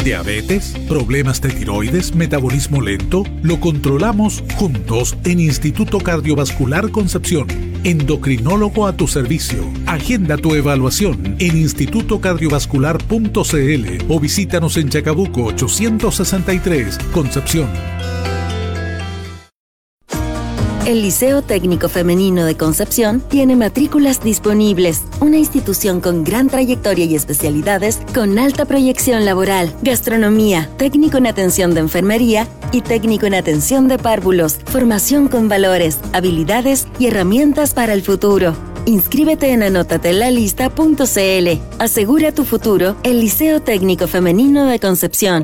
¿Diabetes? ¿Problemas de tiroides? ¿Metabolismo lento? Lo controlamos juntos en Instituto Cardiovascular Concepción. Endocrinólogo a tu servicio. Agenda tu evaluación en institutocardiovascular.cl o visítanos en Chacabuco 863, Concepción. El Liceo Técnico Femenino de Concepción tiene matrículas disponibles, una institución con gran trayectoria y especialidades con alta proyección laboral, gastronomía, técnico en atención de enfermería y técnico en atención de párvulos, formación con valores, habilidades y herramientas para el futuro. Inscríbete en anótatelalista.cl. Asegura tu futuro, el Liceo Técnico Femenino de Concepción.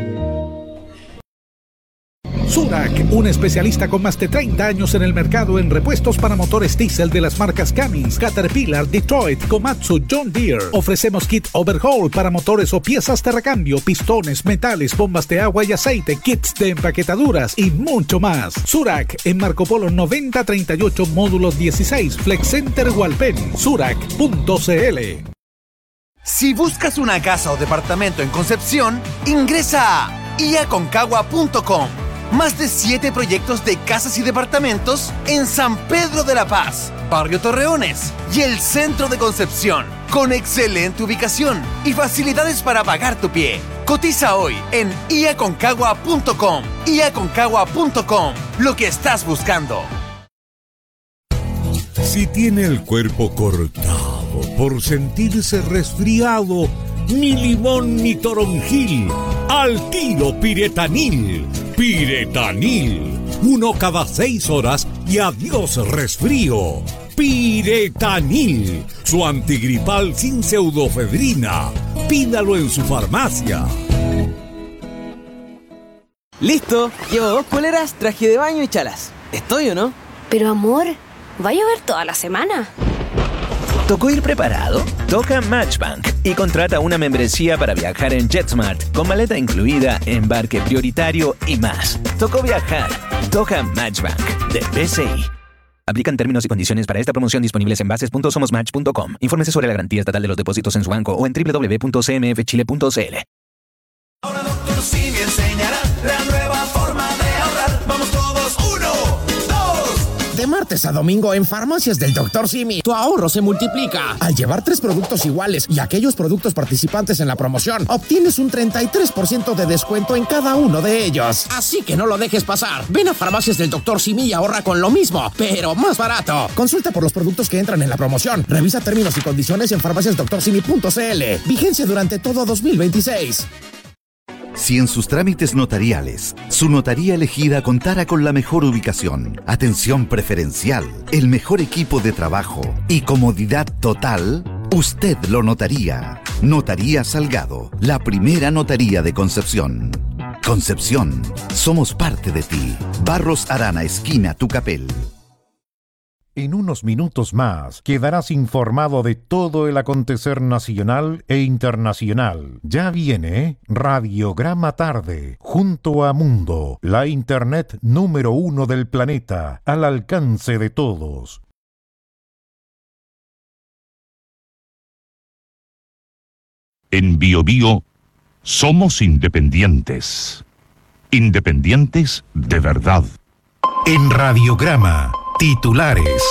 Surak, un especialista con más de 30 años en el mercado en repuestos para motores diésel de las marcas Cummins, Caterpillar, Detroit, Komatsu, John Deere. Ofrecemos kit overhaul para motores o piezas de recambio, pistones, metales, bombas de agua y aceite, kits de empaquetaduras y mucho más. Surak, en Marco Polo 9038, módulo 16, Flex Center Hualpén. Surak.cl. Si buscas una casa o departamento en Concepción, ingresa a iaconcagua.com. Más de 7 proyectos de casas y departamentos en San Pedro de la Paz, Barrio Torreones y el centro de Concepción, con excelente ubicación y facilidades para pagar tu pie. Cotiza hoy en iaconcagua.com. iaconcagua.com, lo que estás buscando. Si tiene el cuerpo cortado por sentirse resfriado, ni limón ni toronjil, al tiro Piretanil. Piretanil, 1 cada 6 horas y adiós resfrío. Piretanil, su antigripal sin pseudofedrina. Pídalo en su farmacia. Listo, llevo 2 poleras, traje de baño y chalas. ¿Estoy o no? Pero amor, ¿va a llover toda la semana? ¿Tocó ir preparado? Toca Matchbank y contrata una membresía para viajar en JetSmart con maleta incluida, embarque prioritario y más. Tocó viajar. Toca Matchbank de BCI. Aplican términos y condiciones para esta promoción disponibles en bases.somosmatch.com. Infórmese sobre la garantía estatal de los depósitos en su banco o en www.cmfchile.cl. Ahora Dr. Simi enseñará la nueva forma de ahorrar. Vamos todos, 1, 2. De martes a domingo en Farmacias del Dr. Simi, tu ahorro se multiplica. Al llevar 3 productos iguales y aquellos productos participantes en la promoción, obtienes un 33% de descuento en cada uno de ellos. Así que no lo dejes pasar. Ven a Farmacias del Dr. Simi y ahorra con lo mismo, pero más barato. Consulta por los productos que entran en la promoción. Revisa términos y condiciones en farmaciasdoctorsimi.cl. Vigencia durante todo 2026. Si en sus trámites notariales, su notaría elegida contara con la mejor ubicación, atención preferencial, el mejor equipo de trabajo y comodidad total, usted lo notaría. Notaría Salgado, la primera notaría de Concepción. Concepción, somos parte de ti. Barros Arana, esquina Tucapel. En unos minutos más quedarás informado de todo el acontecer nacional e internacional. Ya viene Radiograma Tarde, junto a Mundo, la internet número 1 del planeta, al alcance de todos. En BioBio somos independientes. Independientes de verdad. En Radiograma, titulares.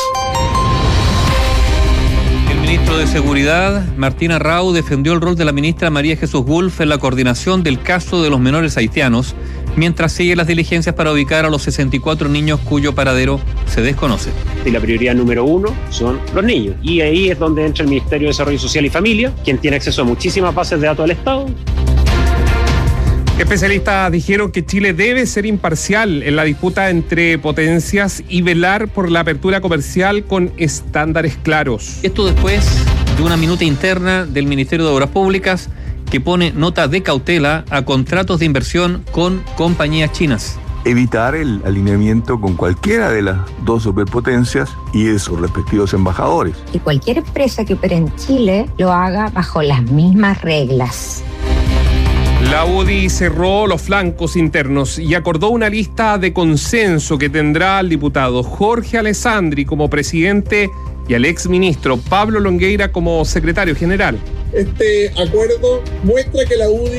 El ministro de Seguridad, Martín Arrau, defendió el rol de la ministra María Jesús Wolf en la coordinación del caso de los menores haitianos, mientras sigue las diligencias para ubicar a los 64 niños cuyo paradero se desconoce. Y la prioridad número 1 son los niños. Y ahí es donde entra el Ministerio de Desarrollo Social y Familia, quien tiene acceso a muchísimas bases de datos del Estado. Especialistas dijeron que Chile debe ser imparcial en la disputa entre potencias y velar por la apertura comercial con estándares claros. Esto después de una minuta interna del Ministerio de Obras Públicas que pone nota de cautela a contratos de inversión con compañías chinas. Evitar el alineamiento con cualquiera de las dos superpotencias y de sus respectivos embajadores. Que cualquier empresa que opere en Chile lo haga bajo las mismas reglas. La UDI cerró los flancos internos y acordó una lista de consenso que tendrá al diputado Jorge Alessandri como presidente y al exministro Pablo Longueira como secretario general. Este acuerdo muestra que la UDI